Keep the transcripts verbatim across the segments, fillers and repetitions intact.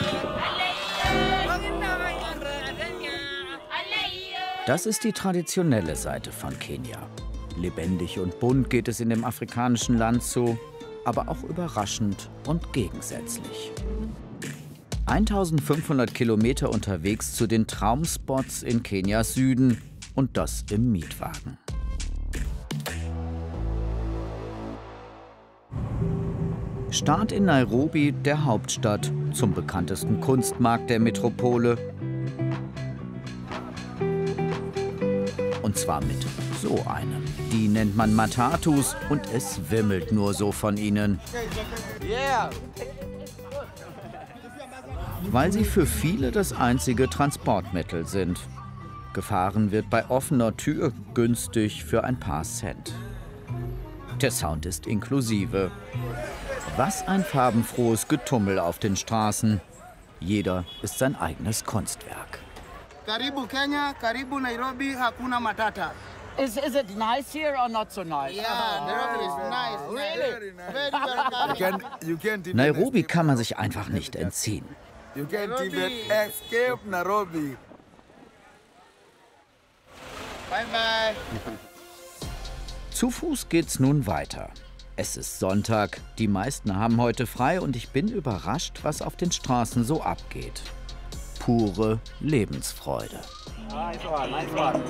Das ist die traditionelle Seite von Kenia. Lebendig und bunt geht es in dem afrikanischen Land zu, aber auch überraschend und gegensätzlich. eintausendfünfhundert Kilometer unterwegs zu den Traumspots in Kenias Süden und das im Mietwagen. Start in Nairobi, der Hauptstadt, zum bekanntesten Kunstmarkt der Metropole. Und zwar mit so einem. Die nennt man Matatus und es wimmelt nur so von ihnen. Weil sie für viele das einzige Transportmittel sind. Gefahren wird bei offener Tür günstig für ein paar Cent. Der Sound ist inklusive. Was ein farbenfrohes Getummel auf den Straßen. Jeder ist sein eigenes Kunstwerk. Karibu Kenya, karibu Nairobi, hakuna matata. Is, is it nice here or not so nice? Yeah, Nairobi is nice. Really? Very, very nice. You can't even Nairobi kann man sich einfach nicht entziehen. You can't even escape Nairobi. Bye bye. Zu Fuß geht's nun weiter. Es ist Sonntag, die meisten haben heute frei und ich bin überrascht, was auf den Straßen so abgeht. Pure Lebensfreude. Nice one, nice one.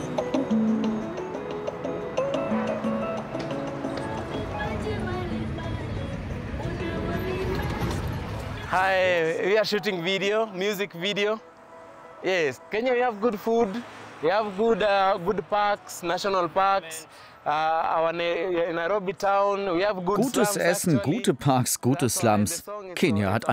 Hi, we are shooting video, music video. Yes, Kenya, we have good food. We have good, uh, good parks, national parks. Uh, our Nairobi town, we have good Gutes slums, Essen, actually. gute Parks, gute That's why the Slums. song is Kenia so hat